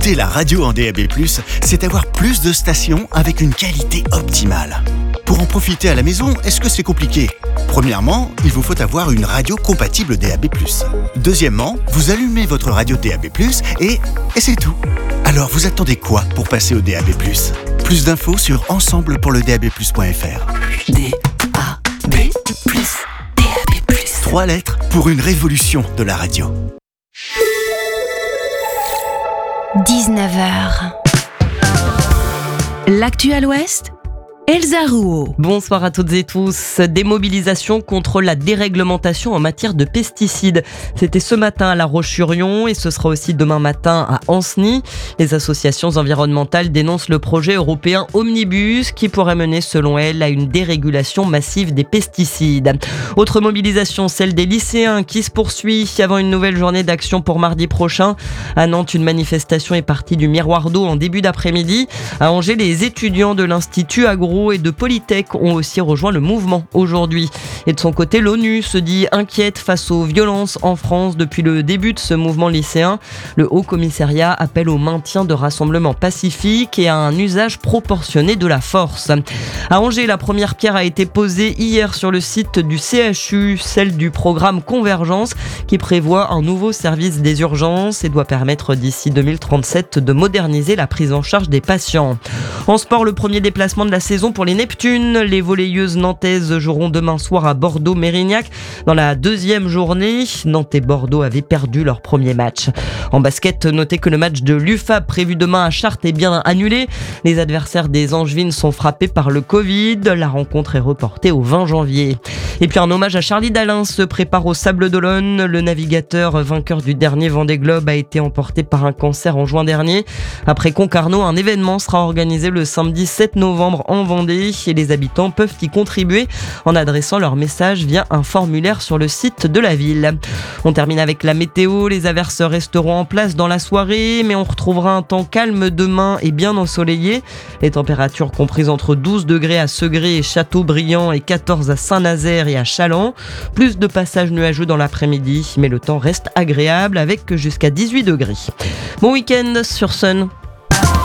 Écouter la radio en DAB+, c'est avoir plus de stations avec une qualité optimale. Pour en profiter à la maison, est-ce que c'est compliqué ? Premièrement, il vous faut avoir une radio compatible DAB+. Deuxièmement, vous allumez votre radio DAB+, et c'est tout. Alors vous attendez quoi pour passer au DAB+? Plus d'infos sur ensemblepourledab+.fr. DAB+, DAB+. 3 lettres pour une révolution de la radio. 19h. L'actu à l'Ouest, Elsa Rouault. Bonsoir à toutes et tous. Des mobilisations contre la déréglementation en matière de pesticides. C'était ce matin à La Roche-sur-Yon et ce sera aussi demain matin à Ancenis. Les associations environnementales dénoncent le projet européen Omnibus qui pourrait mener, selon elles, à une dérégulation massive des pesticides. Autre mobilisation, celle des lycéens qui se poursuit avant une nouvelle journée d'action pour mardi prochain. À Nantes, une manifestation est partie du Miroir d'eau en début d'après-midi. À Angers, les étudiants de l'Institut Agro et de Polytech ont aussi rejoint le mouvement aujourd'hui. Et de son côté, l'ONU se dit inquiète face aux violences en France depuis le début de ce mouvement lycéen. Le Haut Commissariat appelle au maintien de rassemblements pacifiques et à un usage proportionné de la force. À Angers, la première pierre a été posée hier sur le site du CHU, celle du programme Convergence, qui prévoit un nouveau service des urgences et doit permettre d'ici 2037 de moderniser la prise en charge des patients. En sport, le premier déplacement de la saison pour les Neptunes. Les volleyeuses nantaises joueront demain soir à Bordeaux-Mérignac dans la deuxième journée. Nantes et Bordeaux avaient perdu leur premier match. En basket, notez que le match de l'UFAB prévu demain à Chartres est bien annulé. Les adversaires des Angevines sont frappés par le Covid. La rencontre est reportée au 20 janvier. Et puis un hommage à Charlie Dalin se prépare au Sables d'Olonne. Le navigateur vainqueur du dernier Vendée Globe a été emporté par un cancer en juin dernier. Après Concarneau, un événement sera organisé le samedi 7 novembre en Vendée et les habitants peuvent y contribuer en adressant leur message via un formulaire sur le site de la ville. On termine avec la météo. Les averses resteront en place dans la soirée, mais on retrouvera un temps calme demain et bien ensoleillé. Les températures comprises entre 12 degrés à Segré et Châteaubriand et 14 à Saint-Nazaire et à Challans. Plus de passages nuageux dans l'après-midi, mais le temps reste agréable avec jusqu'à 18 degrés. Bon week-end sur Sun.